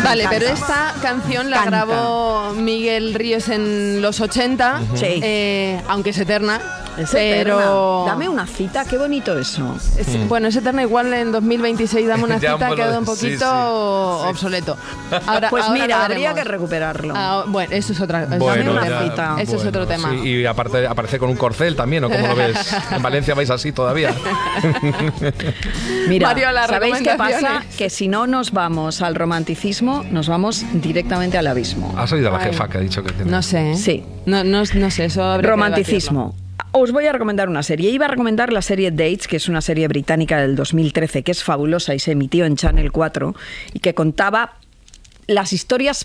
Vale, pero esta canción la grabó Miguel Ríos en los 80, aunque es eterna. Pero eterna. Dame una cita, qué bonito eso. Bueno, es eterna, igual en 202026 dame una cita, ha quedado un poquito obsoleto. Ahora, pues mira, habría que recuperarlo. Bueno, eso es otra cosa. Eso es otro tema. Sí, y aparte aparece con un corcel también, ¿o cómo lo ves? En Valencia vais así todavía. Mira, Mariola, ¿sabéis qué pasa? Que si no nos vamos al romanticismo, nos vamos directamente al abismo. ¿Has oído a la jefa que ha dicho que tiene? No sé. Sí. No sé, eso habría romanticismo. Os voy a recomendar una serie. Iba a recomendar la serie Dates, que es una serie británica del 2013, que es fabulosa y se emitió en Channel 4 y que contaba las historias